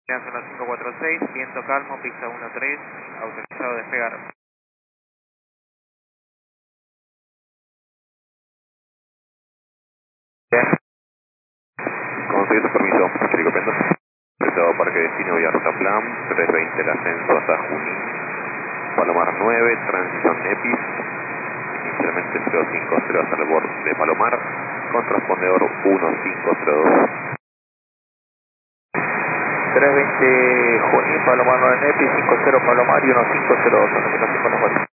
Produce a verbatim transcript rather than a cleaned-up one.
Zona cinco cuatro seis, viento calmo, pista uno tres, autorizado a despegar. Bien. Conseguí tu permiso, Federico Pendo. Reservado Parque Destino vía Ruta Plan, trescientos veinte el ascenso hasta Junín. Palomar nueve, transición Nepis. Inicialmente cero cinco cero hasta el borde de Palomar, con transpondedor uno cinco cero dos. trescientos veinte Junín, Palomar nueve Nepi, cinco cero Palomar y uno cinco cero dos,